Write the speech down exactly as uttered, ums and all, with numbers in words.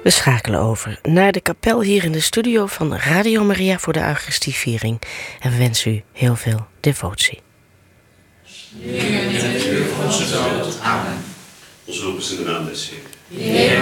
We schakelen over naar de kapel hier in de studio van Radio Maria voor de Eucharistieviering. En we wensen u heel veel devotie. Heer, onze dood. Amen. Onze hulp is in de naam des Heeren.